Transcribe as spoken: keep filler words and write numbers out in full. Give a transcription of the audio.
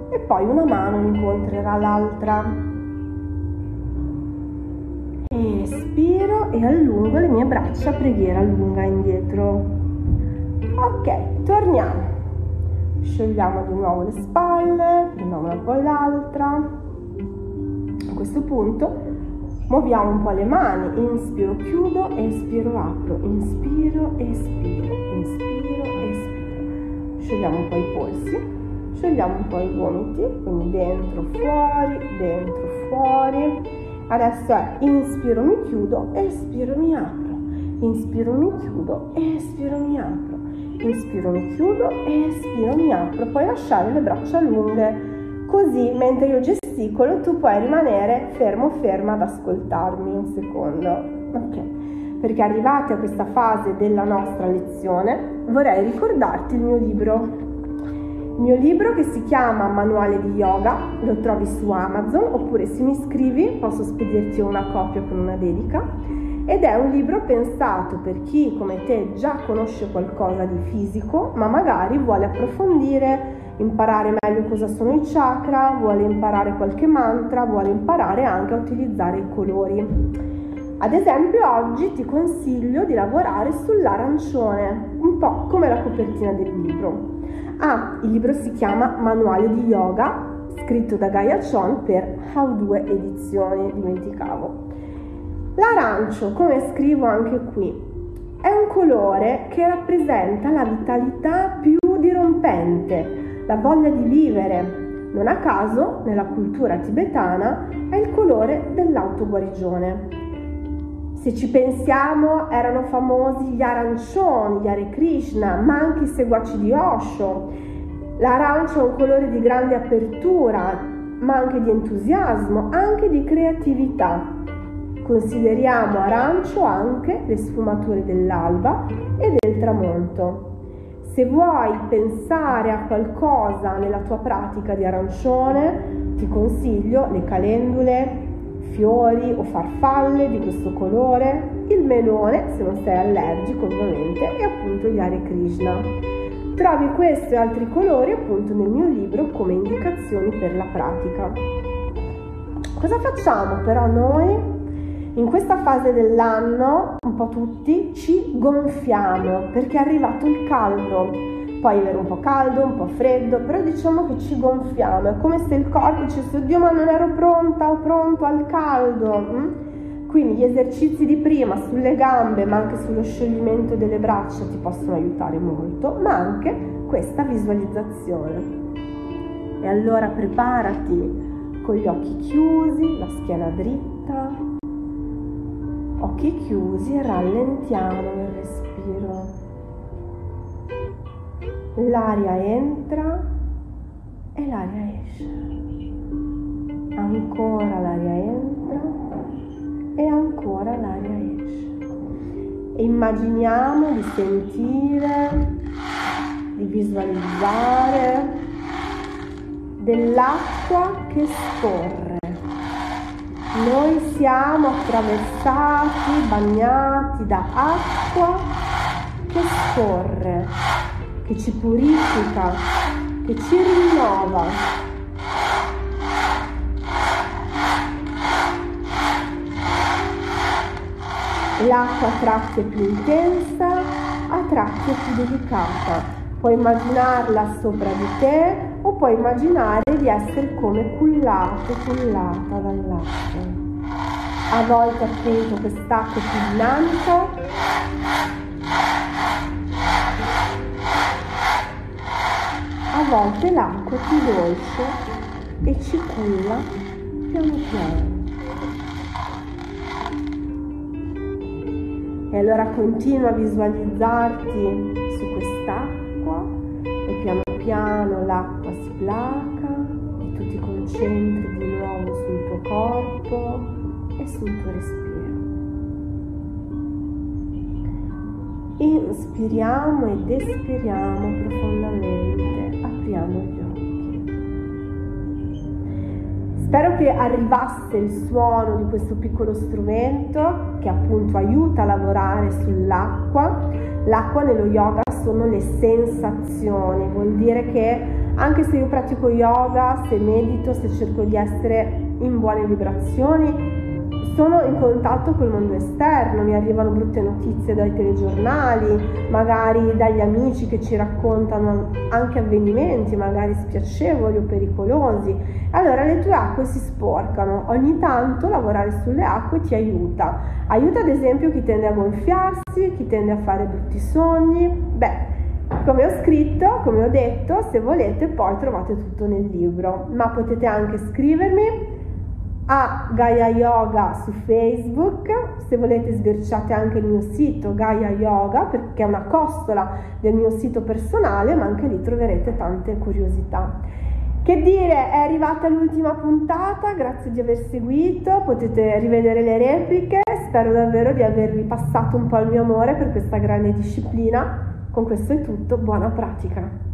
e poi una mano incontrerà l'altra. Espiro e allungo le mie braccia, preghiera lunga indietro. Ok, torniamo. Sciogliamo di nuovo le spalle, prendiamo una poi l'altra. A questo punto muoviamo un po' le mani, inspiro, chiudo, espiro, apro, inspiro, espiro, inspiro, espiro. Sciogliamo un po' i polsi, sciogliamo un po' i gomiti, quindi dentro, fuori, dentro, fuori. Adesso è inspiro, mi chiudo, espiro, mi apro, inspiro, mi chiudo, espiro, mi apro, inspiro, mi chiudo, espiro, mi apro. Puoi lasciare le braccia lunghe, così mentre io gesticolo tu puoi rimanere fermo, ferma ad ascoltarmi un secondo, ok? Perché arrivati a questa fase della nostra lezione vorrei ricordarti il mio libro. Il mio libro che si chiama Manuale di Yoga, lo trovi su Amazon, oppure se mi iscrivi posso spedirti una copia con una dedica, ed è un libro pensato per chi come te già conosce qualcosa di fisico ma magari vuole approfondire, imparare meglio cosa sono i chakra, vuole imparare qualche mantra, vuole imparare anche a utilizzare i colori. Ad esempio oggi ti consiglio di lavorare sull'arancione, un po' come la copertina del libro. Ah, il libro si chiama Manuale di Yoga, scritto da Gaia Chon per How due edizioni, dimenticavo. L'arancio, come scrivo anche qui, è un colore che rappresenta la vitalità più dirompente, la voglia di vivere. Non a caso, nella cultura tibetana, è il colore dell'autoguarigione. Se ci pensiamo, erano famosi gli arancioni, gli Hare Krishna, ma anche i seguaci di Osho. L'arancio è un colore di grande apertura, ma anche di entusiasmo, anche di creatività. Consideriamo arancio anche le sfumature dell'alba e del tramonto. Se vuoi pensare a qualcosa nella tua pratica di arancione, ti consiglio le calendule, fiori o farfalle di questo colore, il melone se non sei allergico ovviamente, e appunto gli Hare Krishna. Trovi questi e altri colori appunto nel mio libro come indicazioni per la pratica. Cosa facciamo però noi? In questa fase dell'anno, un po' tutti, ci gonfiamo perché è arrivato il caldo. Puoi avere un po' caldo, un po' freddo, però diciamo che ci gonfiamo. È come se il corpo dicesse: oddio, ma non ero pronta o pronto al caldo. Quindi gli esercizi di prima sulle gambe, ma anche sullo scioglimento delle braccia ti possono aiutare molto, ma anche questa visualizzazione. E allora preparati con gli occhi chiusi, la schiena dritta, occhi chiusi, e rallentiamo il respiro. L'aria entra e l'aria esce. Ancora l'aria entra e ancora l'aria esce. E immaginiamo di sentire, di visualizzare dell'acqua che scorre. Noi siamo attraversati, bagnati da acqua che scorre, che ci purifica, che ci rinnova. L'acqua a tratti è più intensa, a tratti è più delicata. Puoi immaginarla sopra di te o puoi immaginare di essere come cullato, cullata dall'acqua. A volte appunto quest'acqua è più dinamica, a volte l'acqua è più dolce e ci culla piano piano. E allora continua a visualizzarti su quest'acqua e piano piano l'acqua si placa e tu ti concentri di nuovo sul tuo corpo e sul tuo respiro. Inspiriamo ed espiriamo profondamente, apriamo gli occhi. Spero che arrivasse il suono di questo piccolo strumento che appunto aiuta a lavorare sull'acqua. L'acqua nello yoga sono le sensazioni, vuol dire che Anche se io pratico yoga, se medito, se cerco di essere in buone vibrazioni, sono in contatto col mondo esterno, mi arrivano brutte notizie dai telegiornali, magari dagli amici che ci raccontano anche avvenimenti magari spiacevoli o pericolosi. Allora le tue acque si sporcano, ogni tanto lavorare sulle acque ti aiuta. Aiuta ad esempio chi tende a gonfiarsi, chi tende a fare brutti sogni. Beh, come ho scritto, come ho detto, se volete poi trovate tutto nel libro, ma potete anche scrivermi a Gaia Yoga su Facebook. Se volete sbirciate anche il mio sito Gaia Yoga, perché è una costola del mio sito personale, ma anche lì troverete tante curiosità. Che dire, è arrivata l'ultima puntata, grazie di aver seguito, potete rivedere le repliche, spero davvero di avervi passato un po' il mio amore per questa grande disciplina. Con questo è tutto, buona pratica!